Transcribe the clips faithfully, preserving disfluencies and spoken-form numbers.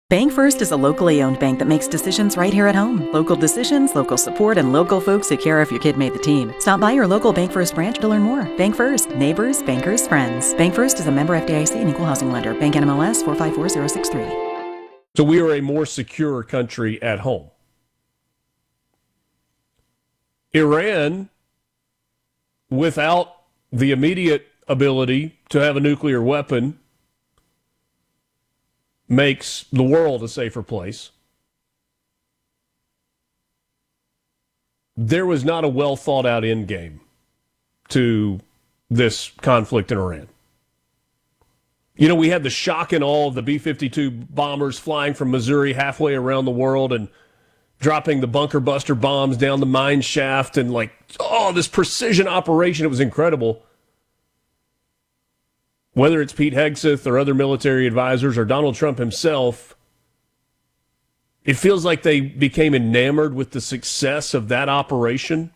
BankFirst is a locally owned bank that makes decisions right here at home. Local decisions, local support, and local folks who care if your kid made the team. Stop by your local BankFirst branch to learn more. BankFirst, neighbors, bankers, friends. BankFirst is a member F D I C and equal housing lender. Bank N M L S four five four zero six three. So we are a more secure country at home. Iran, without the immediate ability to have a nuclear weapon, makes the world a safer place. There was not a well thought out end game to this conflict in Iran. You know, we had the shock and awe of the B fifty-two bombers flying from Missouri halfway around the world and dropping the bunker buster bombs down the mine shaft and like, oh, this precision operation. It was incredible. Whether it's Pete Hegseth or other military advisors or Donald Trump himself, it feels like they became enamored with the success of that operation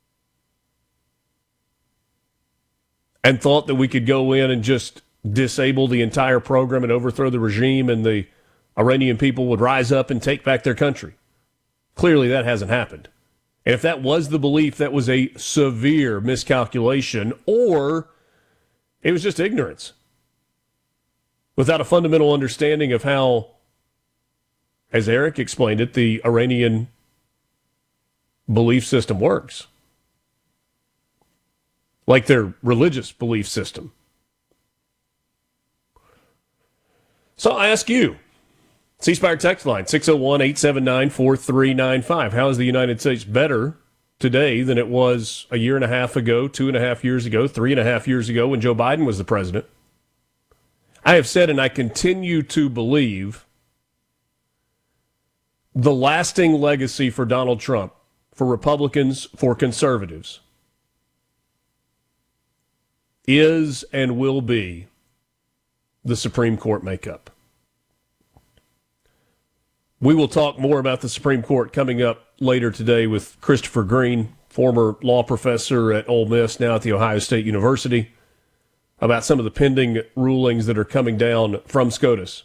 and thought that we could go in and just disable the entire program and overthrow the regime and the Iranian people would rise up and take back their country. Clearly that hasn't happened. And if that was the belief, that was a severe miscalculation, or it was just ignorance without a fundamental understanding of how, as Eric explained it, the Iranian belief system works. Like their religious belief system. So I ask you, C Spire text line, six oh one, eight seven nine, four three nine five. How is the United States better today than it was a year and a half ago, two and a half years ago, three and a half years ago when Joe Biden was the president? I have said, and I continue to believe, the lasting legacy for Donald Trump, for Republicans, for conservatives, is and will be the Supreme Court makeup. We will talk more about the Supreme Court coming up later today with Christopher Green, former law professor at Ole Miss, now at The Ohio State University, about some of the pending rulings that are coming down from SCOTUS.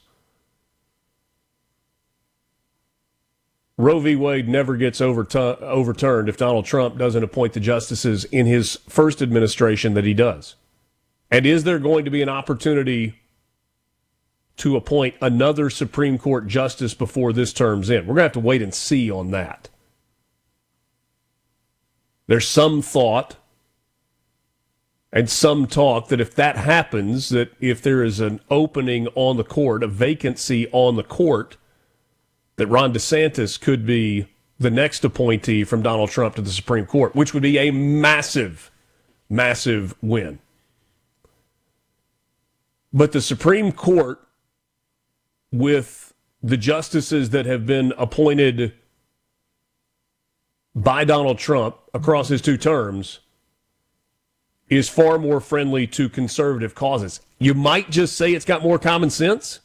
Roe v. Wade never gets overtu- overturned if Donald Trump doesn't appoint the justices in his first administration that he does. And is there going to be an opportunity to appoint another Supreme Court justice before this term's in? We're going to have to wait and see on that. There's some thought and some talk that if that happens, that if there is an opening on the court, a vacancy on the court, that Ron DeSantis could be the next appointee from Donald Trump to the Supreme Court, which would be a massive, massive win. But the Supreme Court, with the justices that have been appointed by Donald Trump across his two terms, is far more friendly to conservative causes. You might just say it's got more common sense,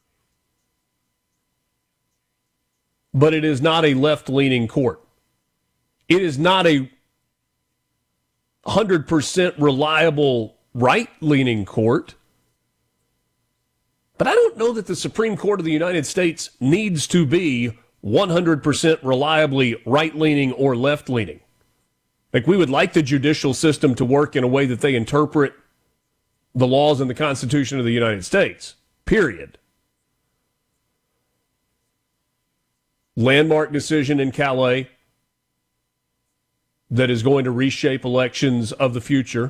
but it is not a left-leaning court. It is not a one hundred percent reliable right-leaning court. But I don't know that the Supreme Court of the United States needs to be one hundred percent reliably right-leaning or left-leaning. Like, we would like the judicial system to work in a way that they interpret the laws and the Constitution of the United States, period. Landmark decision in Calais that is going to reshape elections of the future.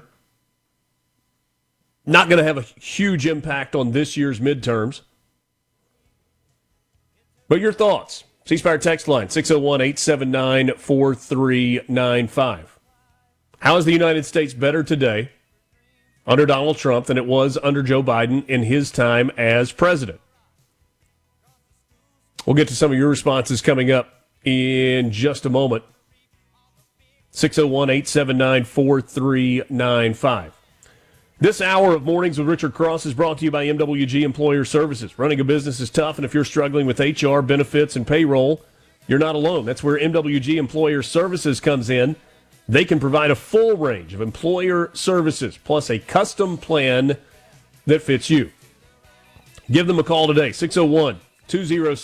Not going to have a huge impact on this year's midterms. But your thoughts. C Spire text line, six oh one, eight seven nine, four three nine five. How is the United States better today under Donald Trump than it was under Joe Biden in his time as president? We'll get to some of your responses coming up in just a moment. six oh one, eight seven nine, four three nine five. This hour of Mornings with Richard Cross is brought to you by M W G Employer Services. Running a business is tough, and if you're struggling with H R, benefits, and payroll, you're not alone. That's where M W G Employer Services comes in. They can provide a full range of employer services, plus a custom plan that fits you. Give them a call today, six oh one, two oh